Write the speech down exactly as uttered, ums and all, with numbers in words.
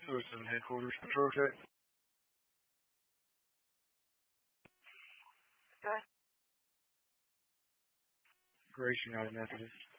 oh seven headquarters, control check. Good. Grace United Methodist.